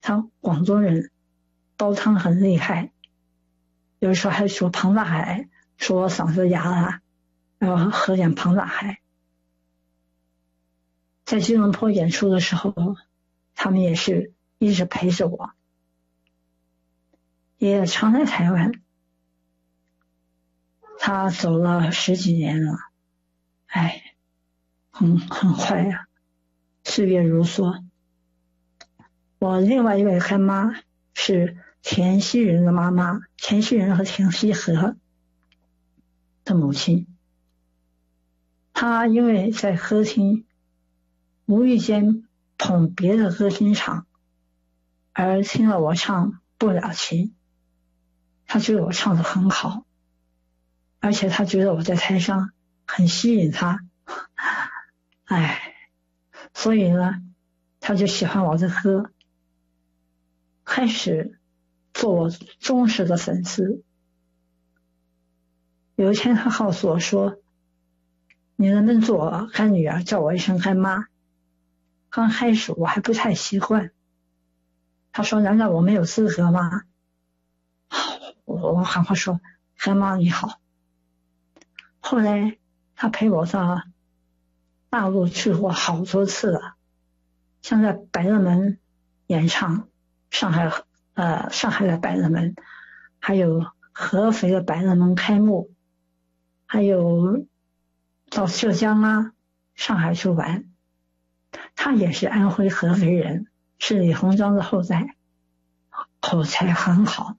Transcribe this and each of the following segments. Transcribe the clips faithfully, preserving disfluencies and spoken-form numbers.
他广东人，煲汤很厉害，有的时候还说庞大海，说我嗓子哑了，然后喝点庞大海。在吉隆坡演出的时候，他们也是一直陪着我，也常在台湾。他走了十几年了，哎，很很快呀、啊，岁月如梭。我另外一位干妈是田曦人的妈妈，田曦人和田曦和的母亲。她因为在歌厅无意间捧别的歌星唱，而听了我唱不了情，她觉得我唱得很好，而且她觉得我在台上很吸引她，哎，所以呢，她就喜欢我的歌，开始做我忠实的粉丝。有一天她告诉我说，你能不能做我干女儿，叫我一声干妈。刚开始我还不太习惯，她说难道我没有资格吗？我我喊话说干妈你好。后来她陪我到大陆去过好多次了，像在百乐门演唱，上海呃上海的百乐门，还有合肥的百乐门开幕，还有到浙江啊上海去玩。他也是安徽合肥人，是李鸿章的后代，口才很好。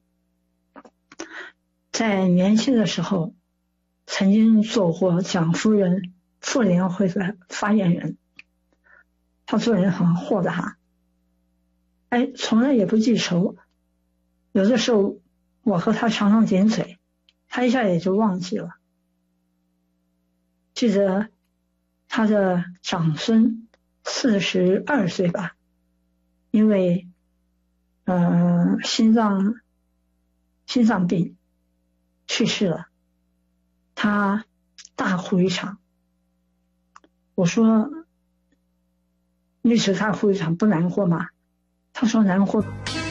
在年轻的时候曾经做过蒋夫人妇联会的发言人，他做人很豁达，哎，从来也不记仇。有的时候我和他常常顶嘴，他一下也就忘记了。记得他的长孙四十二岁吧，因为呃心脏心脏病去世了，他大哭一场。我说律师大哭一场不难过吗？他说难过。